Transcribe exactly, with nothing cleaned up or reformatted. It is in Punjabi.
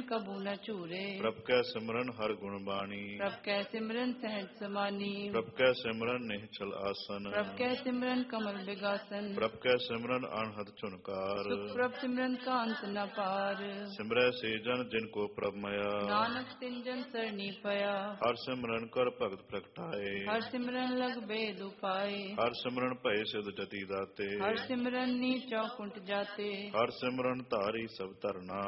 ਕਬੂ ਨ ਝੂਰੇ। ਪ੍ਰਭ ਕੈ ਸਿਮਰਨ ਹਰ ਗੁਣ ਬਾਣੀ। ਪ੍ਰਭ ਕੈ ਸਿਮਰਨ ਸਹਿਜ ਸਮਾਨੀ। ਪ੍ਰਭ ਕੈ ਸਿਮਰਨ ਨਿਹਚਲ ਆਸਨ। ਪ੍ਰਭ ਕੈ ਸਿਮਰਨ ਕਮਲ ਬਿਗਾਸਨ। ਪ੍ਰਭ ਕੈ ਸਿਮਰਨ ਅਣਹਦ ਝੁਨਕਾਰ। ਸੁਖ ਪ੍ਰਭ ਸਿਮਰਨ ਕਾ ਅੰਤ ਨ ਪਾਰ। ਸਿਮਰੈ ਸੇ ਜਨ ਜਿਨ ਕੋ ਪ੍ਰਭ ਮਇਆ। ਨਾਨਕ ਤਿਨ ਜਨ ਸਰਣੀ ਪਿਆ। ਹਰ ਸਿਮਰਨ ਕਰ ਭਗਤ ਪ੍ਰਗਟਾਏ। ਹਰ ਸਿਮਰਨ ਲਗ ਬੇਦ ਉਪਾਏ। ਹਰ ਸਿਮਰਨ ਭਏ ਸਿਧ ਜਤੀ ਦਾਤੇ। ਹਰ ਸਿਮਰਨ ਨੀ ਚੌਕੁੰਟ ਜਾਤੇ। ਹਰ ਸਿਮਰਨ ਧਾਰੀ ਸਭ ਧਰਨਾ।